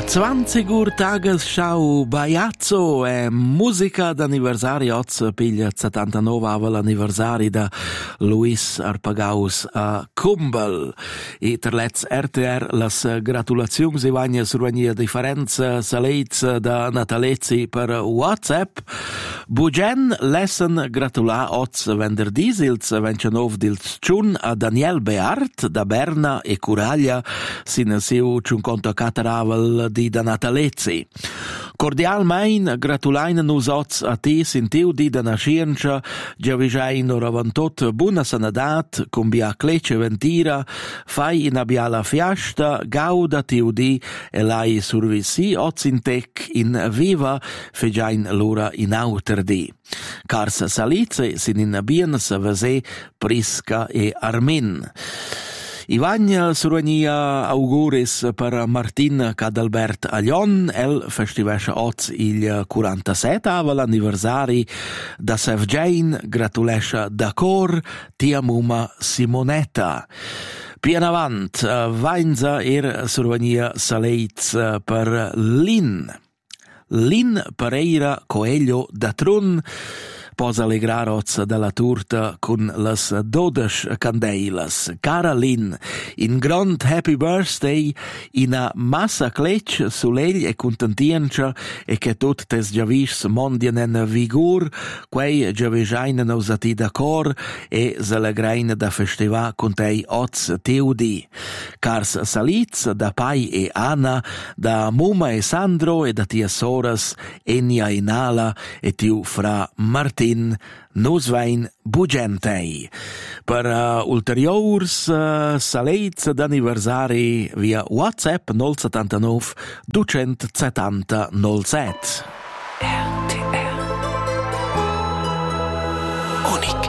20 tages schau Baiazzo e musica d'anniversario oz piglia 79 l'anniversari da Luis Arpagaus a Kumbel. E terlets RTR las gratulazioni vagna survegna differenza saleits da natalezzi per WhatsApp. Bugen lessen gratula oz venderdis ils 29 dils Tschun a Daniel Beart da Berna e Curaglia sin siu 54 avel di da natalezzi. Cordialmein gratulain nus oz a ti sintiu di da nascienza, giavigiain oravantot buona sanadat, cumbia clece ventira, fai in abiala fiasta, gauda tiu di e lai survisi oz in tec in viva, fegiain l'ora in auter di. Cars salice sin in bien sa vese, Prisca e Armin. Ivagna survegnia auguris per Martin Cadalbert Aglion, el festivescha oz il 47 avel anniversari da Sevgein, gratulescha d'acor tia muma Simonetta. Pian avant, vainza survegnia saleits per Lin Pereira Coelho da Trun, posa allegrar oz dalla turta con las 12 candeilas. Cara Lin, in grand happy birthday, in a massa clec sulegl e contentienza e che tot tes giavis mondianen vigur, quei giavisainen ausati d'acor e s'allegrein da festiva con tei oz teudi. Cars saliz da Pai e Anna, da Muma e Sandro e da tia soras Enia e Nala e tiu fra Martin nos vain bugentei. Per ulteriors saleits d'anniversari via WhatsApp 079 270 07. RTR Unica.